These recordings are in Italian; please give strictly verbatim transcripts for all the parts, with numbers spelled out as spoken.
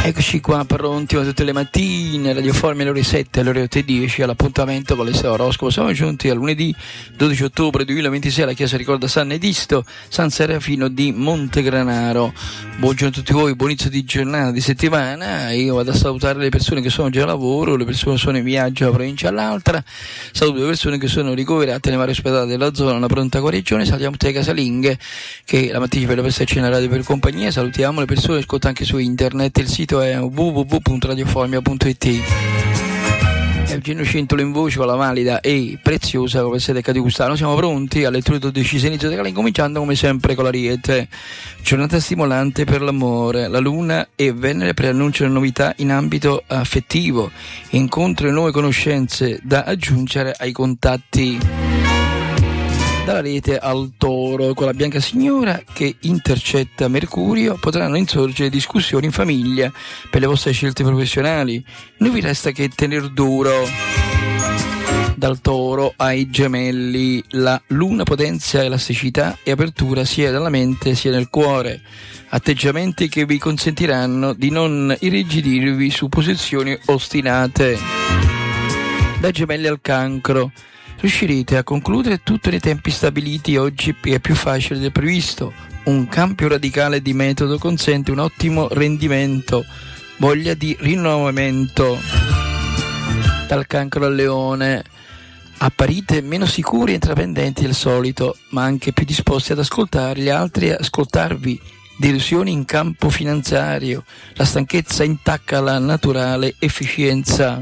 Eccoci qua pronti tutte le mattine, Radio Formi alle ore sette, alle ore otto e dieci, all'appuntamento con l'oroscopo. Siamo giunti a lunedì dodici ottobre duemilaventisei alla Chiesa ricorda San Edisto, San Serafino di Montegranaro. Buongiorno a tutti voi, buon inizio di giornata, di settimana. Io vado a salutare le persone che sono già a lavoro, le persone che sono in viaggio da una provincia all'altra, saluto le persone che sono ricoverate nei vari ospedali della zona, una pronta guarigione. Salutiamo tutte le casalinghe che la mattina per esserci nella radio per compagnia, salutiamo le persone che ascoltano anche su internet, il sito è w w w punto radioformia punto i t. Eugenio Cintolo in voce con la valida e preziosa come siete di gustare. Noi siamo pronti alle letture dodicesime inizio della incominciando come sempre con l'Ariete. Giornata stimolante per l'amore. La Luna e Venere preannunciano novità in ambito affettivo, incontri e nuove conoscenze da aggiungere ai contatti. Dall'Ariete al Toro, con la Bianca Signora che intercetta Mercurio, potranno insorgere discussioni in famiglia per le vostre scelte professionali. Non vi resta che tener duro. Dal Toro ai Gemelli, la Luna potenzia elasticità e apertura sia dalla mente sia nel cuore, atteggiamenti che vi consentiranno di non irrigidirvi su posizioni ostinate. Da Gemelli al Cancro, riuscirete a concludere tutto nei tempi stabiliti. Oggi è più facile del previsto. Un cambio radicale di metodo consente un ottimo rendimento, voglia di rinnovamento. Dal Cancro al Leone, apparite meno sicuri e intraprendenti del solito, ma anche più disposti ad ascoltare gli altri e ascoltarvi. Delusioni in campo finanziario, la stanchezza intacca la naturale efficienza.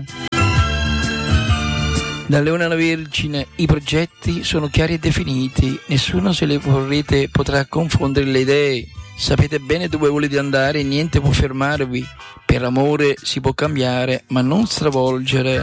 Da Leone alla Vergine, i progetti sono chiari e definiti, nessuno se le vorrete potrà confondere le idee, sapete bene dove volete andare e niente può fermarvi. Per amore si può cambiare ma non stravolgere.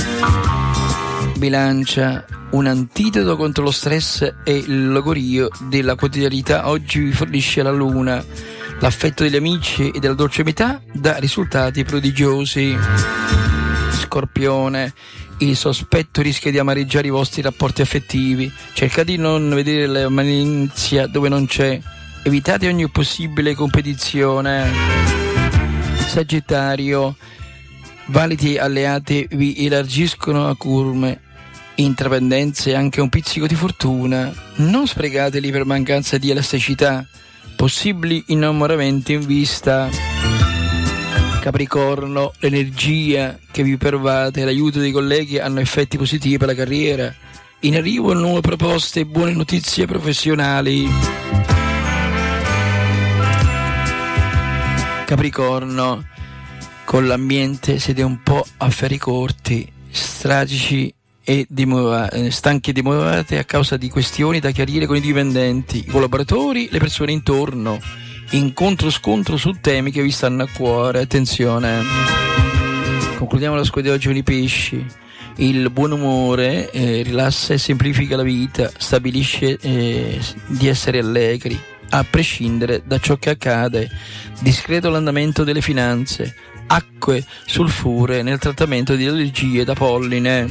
Bilancia, un antidoto contro lo stress e il logorio della quotidianità oggi vi fornisce la Luna. L'affetto degli amici e della dolce metà dà risultati prodigiosi. Scorpione, il sospetto rischia di amareggiare i vostri rapporti affettivi, cercate di non vedere la malizia dove non c'è, evitate ogni possibile competizione. Sagittario, validi alleati vi elargiscono a curme, intraprendenze e anche un pizzico di fortuna, non sprecateli per mancanza di elasticità, possibili innamoramenti in vista. Capricorno, l'energia che vi pervade e l'aiuto dei colleghi hanno effetti positivi per la carriera. In arrivo nuove proposte e buone notizie professionali. Capricorno, con l'ambiente siete un po' a ferri corti, strategici e dimora- stanchi e demorati a causa di questioni da chiarire con i dipendenti, i collaboratori, le persone intorno. Incontro scontro su temi che vi stanno a cuore, attenzione. Concludiamo la scuola di oggi con i pesci. Il buon umore eh, rilassa e semplifica la vita, stabilisce eh, di essere allegri a prescindere da ciò che accade. Discreto l'andamento delle finanze, acque sulfure nel trattamento di allergie da polline.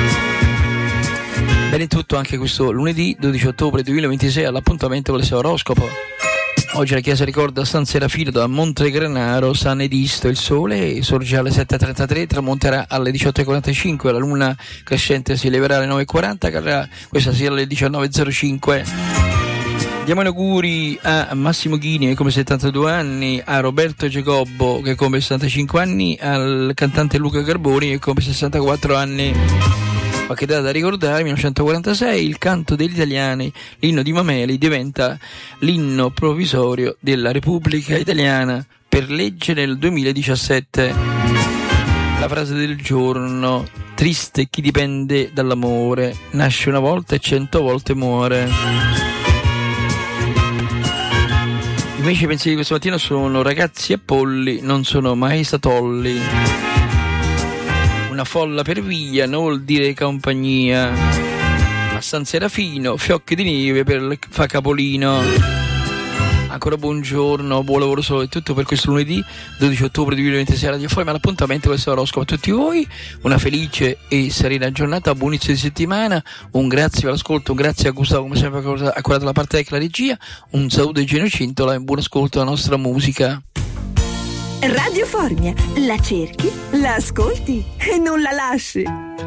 Bene, tutto anche questo lunedì dodici ottobre duemilaventisei all'appuntamento con il suo oroscopo. Oggi la Chiesa ricorda San Serafino da Montegranaro, San Edisto. Il sole sorge alle sette e trentatré, tramonterà alle diciotto e quarantacinque, la luna crescente si leverà alle nove e quaranta, cadrà questa sera alle diciannove e zero cinque. Diamo gli auguri a Massimo Ghini che compie settantadue anni, a Roberto Giacobbo che compie sessantacinque anni, al cantante Luca Carboni che compie sessantaquattro anni. Qualche data da ricordare: millenovecentoquarantasei, il canto degli italiani, l'inno di Mameli, diventa l'inno provvisorio della Repubblica Italiana per legge nel duemiladiciassette. La frase del giorno: triste chi dipende dall'amore, nasce una volta e cento volte muore. Invece i pensieri di questa mattina sono: ragazzi e polli non sono mai satolli. Una folla per via non vuol dire compagnia. A San Serafino, fiocchi di neve per fa capolino. Ancora buongiorno, buon lavoro solo e tutto per questo lunedì dodici ottobre duemilaventisei Radio Forma. L'appuntamento questo oroscopo a tutti voi, una felice e serena giornata, buon inizio di settimana, un grazie per l'ascolto, un grazie a Gustavo come sempre ha curato la parte tecnica regia, un saluto di Eugenio Cintola e buon ascolto alla nostra musica. Radio Formia, la cerchi, la ascolti e non la lasci.